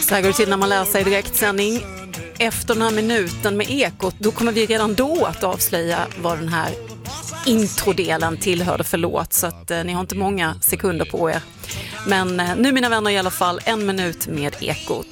Så här går det till när man lär sig direktsändning. Efter den här minuten med Ekot, då kommer vi redan då att avslöja vad den här introdelen tillhörde för låt. Så att ni har inte många sekunder på er. Men nu mina vänner i alla fall, 1 minut med Ekot.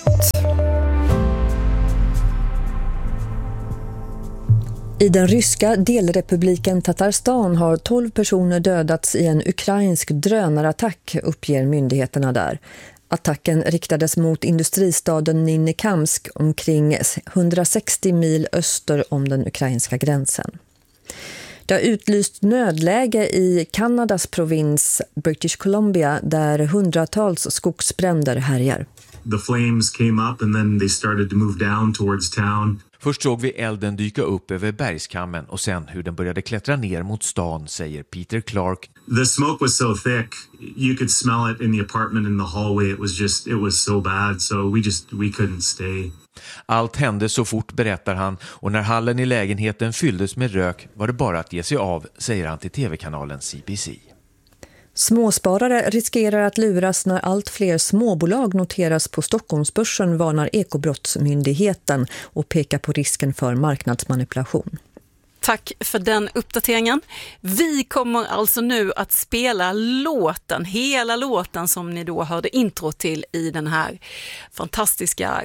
I den ryska delrepubliken Tatarstan har 12 personer dödats i en ukrainsk drönarattack, uppger myndigheterna där. Attacken riktades mot industristaden Nynäkamsk omkring 160 mil öster om den ukrainska gränsen. Det har utlyst nödläge i Kanadas provins British Columbia där hundratals skogsbränder härjar. The flames came up and then they started to move down towards town. Först såg vi elden dyka upp över bergskammen och sen hur den började klättra ner mot stan, säger Peter Clark. The smoke was so thick, you could smell it in the apartment in the hallway. It was so bad, so we couldn't stay. Allt hände så fort, berättar han, och när hallen i lägenheten fylldes med rök var det bara att ge sig av, säger han till tv-kanalen CBC. Småsparare riskerar att luras när allt fler småbolag noteras på Stockholmsbörsen, varnar Ekobrottsmyndigheten och pekar på risken för marknadsmanipulation. Tack för den uppdateringen. Vi kommer alltså nu att spela hela låten som ni då hörde intro till i den här fantastiska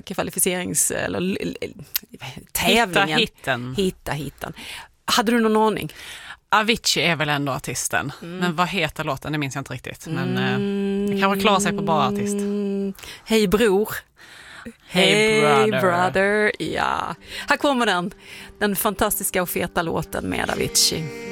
tävlingen. Hitta hitten. Hade du någon aning? Avicii är väl ändå artisten. Men vad heter låten? Det minns jag inte riktigt. Men det kan vara klara sig på bara artist. Hej bror. Hey brother. Ja, här kommer den fantastiska och feta låten med Avicii.